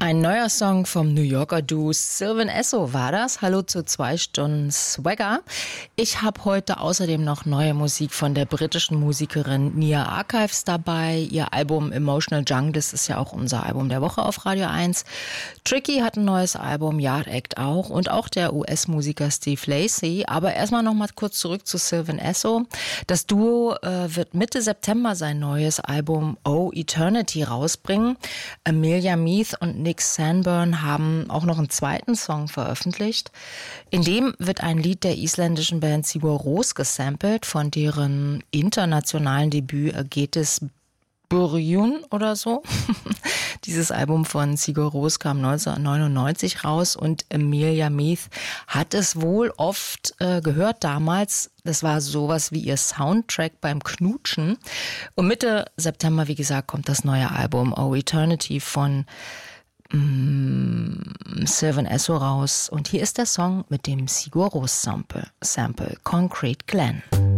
Ein neuer Song vom New Yorker Duo Sylvan Esso war das. Hallo zu 2 Stunden Swagger. Ich habe heute außerdem noch neue Musik von der britischen Musikerin Nia Archives dabei. Ihr Album Emotional Jungles ist ja auch unser Album der Woche auf Radio 1. Tricky hat ein neues Album, Yard Act auch und auch der US-Musiker Steve Lacy. Aber erstmal noch mal kurz zurück zu Sylvan Esso. Das Duo wird Mitte September sein neues Album Oh Eternity rausbringen. Amelia Meath und Nick Sanborn haben auch noch einen zweiten Song veröffentlicht. In dem wird ein Lied der isländischen Band Sigur Rós gesampelt, von deren internationalen Debüt Getis Byrjun oder so. Dieses Album von Sigur Rós kam 1999 raus und Amelia Meath hat es wohl oft gehört damals. Das war sowas wie ihr Soundtrack beim Knutschen. Und Mitte September, wie gesagt, kommt das neue Album Oh Eternity von Sylvan Esso raus. Und hier ist der Song mit dem Sigur Rós Sample, Concrete Glen.